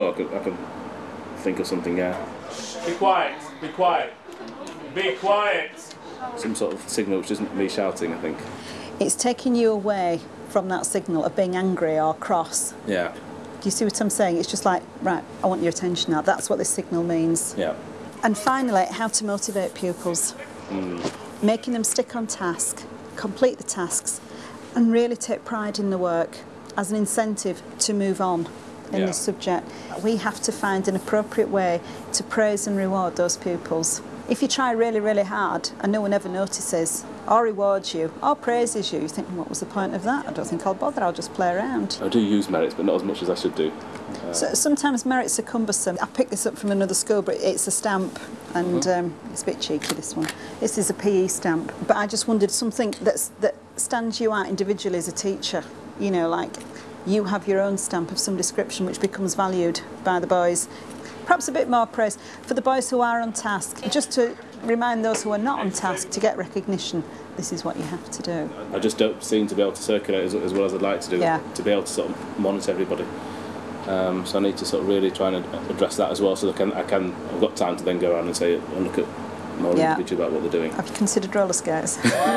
I can think of something, yeah. Be quiet, be quiet, be quiet. Some sort of signal which isn't me shouting, I think. It's taking you away from that signal of being angry or cross. Yeah. Do you see what I'm saying? It's just like, right, I want your attention now. That's what this signal means. Yeah. And finally, how to motivate pupils. Making them stick on task, complete the tasks, and really take pride in the work as an incentive to move on in the subject. We have to find an appropriate way to praise and reward those pupils. If you try really, really hard and no one ever notices, or rewards you, or praises you, you think, what was the point of that? I don't think I'll bother, I'll just play around. I do use merits, but not as much as I should do. So sometimes merits are cumbersome. I picked this up from another school, but it's a stamp, and it's a bit cheeky, this one. This is a PE stamp, but I just wondered something that stands you out individually as a teacher, you know, like you have your own stamp of some description which becomes valued by the boys. Perhaps a bit more praise for the boys who are on task, just to remind those who are not on task to get recognition. This is what you have to do. I just don't seem to be able to circulate as well as I'd like to do, to be able to sort of monitor everybody. So I need to sort of really try and address that as well, so that I've got time to then go around and say and look at more individually about what they're doing. Have you considered roller skates?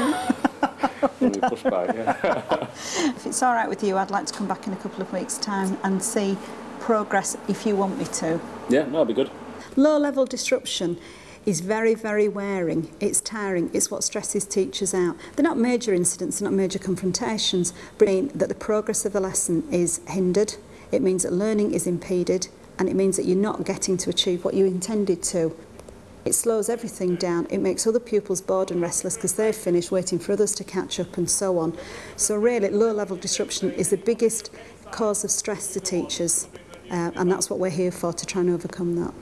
Push by, If it's all right with you, I'd like to come back in a couple of weeks' time and see progress if you want me to. Yeah, no, that'd be good. Low-level disruption is very, very wearing. It's tiring. It's what stresses teachers out. They're not major incidents, they're not major confrontations, but mean that the progress of the lesson is hindered. It means that learning is impeded, and it means that you're not getting to achieve what you intended to. It slows everything down. It makes other pupils bored and restless because they've finished waiting for others to catch up and so on. So really, low-level disruption is the biggest cause of stress to teachers, and that's what we're here for, to try and overcome that.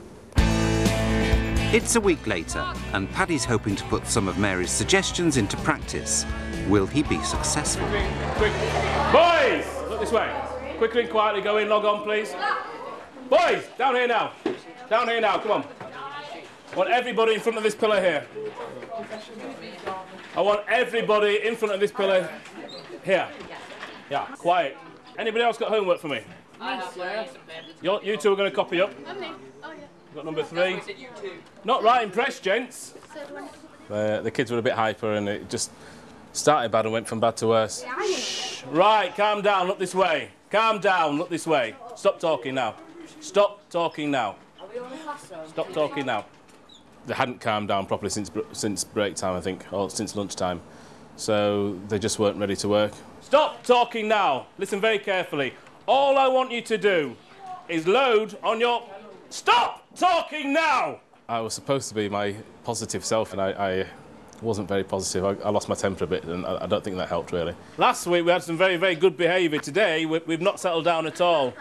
It's a week later, and Paddy's hoping to put some of Mary's suggestions into practice. Will he be successful? Quick. Boys, look this way. Quickly and quietly go in, log on, please. Boys, down here now. Down here now, come on. I want everybody in front of this pillar here. I want everybody in front of this pillar here. Yeah, quiet. Anybody else got homework for me? You two are going to copy up. Got number 3. Not right impressed, gents. The kids were a bit hyper and it just started bad and went from bad to worse. Shh. Right, calm down, look this way. Calm down, look this way. Stop talking now. Stop talking now. Stop talking now. They hadn't calmed down properly since break time, I think, or since lunchtime. So they just weren't ready to work. Stop talking now. Listen very carefully. All I want you to do is load on your... Stop talking now! I was supposed to be my positive self, and I wasn't very positive. I lost my temper a bit, and I don't think that helped, really. Last week we had some very, very good behaviour. Today we've not settled down at all.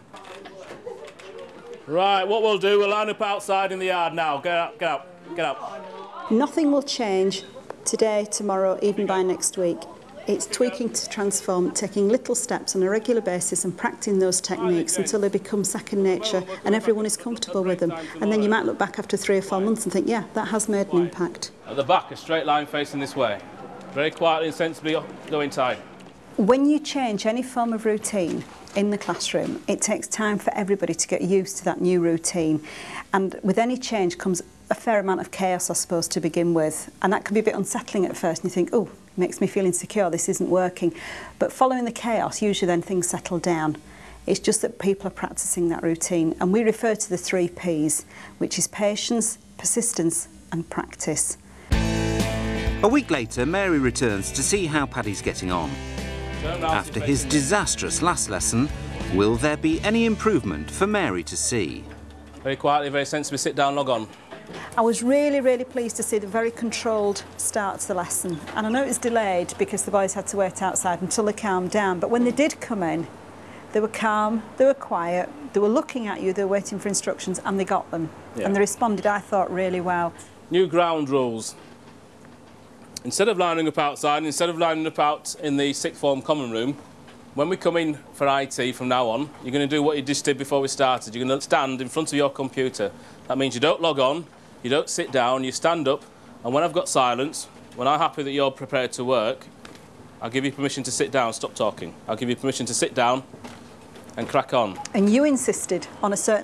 Right, what we'll do, we'll line up outside in the yard now. Get out, get out, get out. Nothing will change today, tomorrow, even by next week. It's tweaking to transform, taking little steps on a regular basis and practicing those techniques until they become second nature and everyone is comfortable with them. And then you might look back after 3 or 4 months and think, yeah, that has made an impact. At the back, a straight line facing this way. Very quietly and sensibly go inside. When you change any form of routine in the classroom, it takes time for everybody to get used to that new routine. And with any change comes a fair amount of chaos, I suppose, to begin with. And that can be a bit unsettling at first, and you think, oh, it makes me feel insecure, this isn't working. But following the chaos, usually then things settle down. It's just that people are practicing that routine. And we refer to the 3 Ps, which is patience, persistence and practice. A week later, Mary returns to see how Paddy's getting on. After his disastrous last lesson, will there be any improvement for Mary to see? Very quietly, very sensibly, sit down, log on. I was really, really pleased to see the very controlled start to the lesson. And I know it was delayed because the boys had to wait outside until they calmed down. But when they did come in, they were calm, they were quiet, they were looking at you, they were waiting for instructions, and they got them. And they responded, I thought, really well. New ground rules. Instead of lining up outside, instead of lining up out in the sixth form common room, when we come in for IT from now on, you're going to do what you just did before we started. You're going to stand in front of your computer. That means you don't log on, you don't sit down, you stand up, and when I've got silence, when I'm happy that you're prepared to work, I'll give you permission to sit down, stop talking. I'll give you permission to sit down and crack on. And you insisted on a certain